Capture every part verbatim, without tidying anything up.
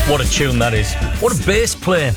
What a tune that is. What a bass playing.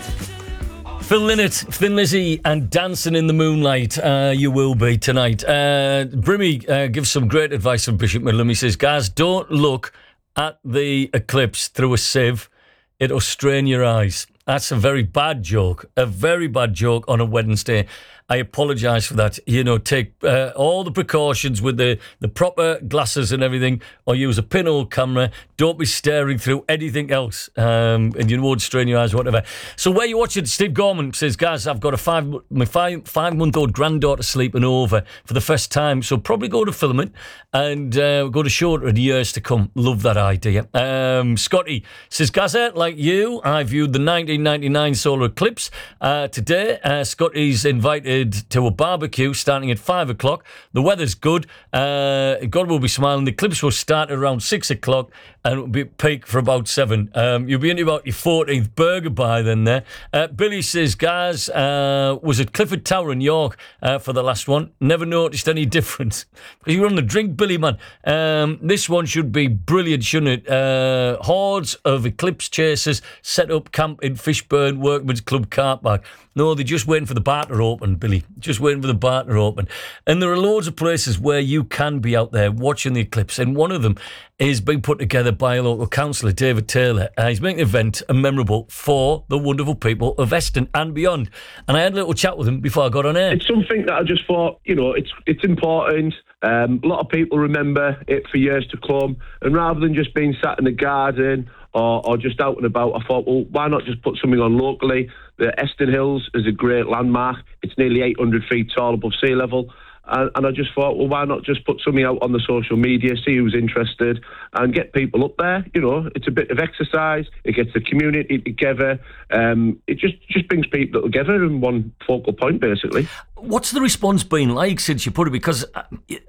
Phil Lynott, Thin Lizzy and Dancing in the Moonlight. Uh, you will be tonight. Uh, Brimmy uh, gives some great advice from Bishop Midland. He says, guys, don't look at the eclipse through a sieve. It'll strain your eyes. That's a very bad joke. A very bad joke on a Wednesday. I apologise for that. You know, take uh, all the precautions with the, the proper glasses and everything, or use a pinhole camera. Don't be staring through anything else, um, and you won't strain your eyes, whatever. So where you watching? Steve Gorman says, guys, I've got a five my five five month old granddaughter sleeping over for the first time, so probably go to Filament and uh, go to Shorter in years to come. Love that idea. Um, Scotty says, Gazette, like you, I viewed the nineteen ninety-nine solar eclipse uh, today. Uh, Scotty's invited to a barbecue starting at five o'clock. The weather's good. Uh, God will be smiling. The eclipse will start at around six o'clock and it'll be peak for about seven. Um, you'll be into about your fourteenth burger by then there. Uh, Billy says, guys, uh, was at Clifford Tower in York uh, for the last one. Never noticed any difference. Because you were on the drink, Billy, man. Um, this one should be brilliant, shouldn't it? Uh, hordes of eclipse chasers set up camp in Fishburn Workman's Club car park. No, they're just waiting for the bar to open, Billy. Just waiting for the bar to open. And there are loads of places where you can be out there watching the eclipse. And one of them is being put together by a local councillor, David Taylor. Uh, he's making an event memorable for the wonderful people of Eston and beyond. And I had a little chat with him before I got on air. It's something that I just thought, you know, it's it's important. Um, a lot of people remember it for years to come. And rather than just being sat in the garden or, or just out and about, I thought, well, why not just put something on locally? The Eston Hills is a great landmark. It's nearly eight hundred feet tall above sea level. And, and I just thought, well, why not just put something out on the social media, see who's interested, and get people up there. You know, it's a bit of exercise. It gets the community together. Um, it just, just brings people together in one focal point, basically. What's the response been like since you put it? Because I,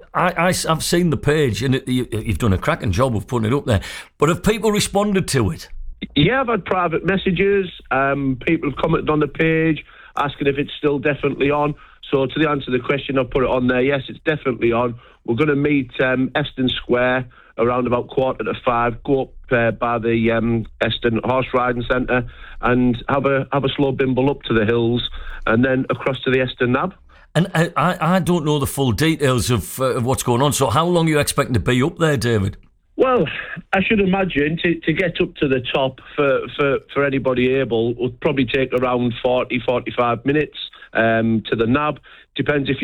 I, I've seen the page, and it, you, you've done a cracking job of putting it up there. But have people responded to it? Yeah, I've had private messages. Um, people have commented on the page, asking if it's still definitely on. So to the answer to the question, I've put it on there. Yes, it's definitely on. We're going to meet um, Eston Square around about quarter to five. Go up uh, by the um, Eston Horse Riding Centre and have a have a slow bimble up to the hills and then across to the Eston Nab. And I, I don't know the full details of, uh, of what's going on. So how long are you expecting to be up there, David? Well, I should imagine to, to get up to the top for, for, for anybody able would probably take around forty, forty-five minutes um, to the Nab. Depends if